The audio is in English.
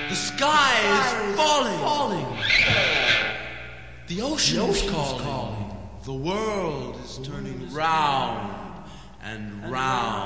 The sky is falling. The ocean is calling. The world is turning round and round.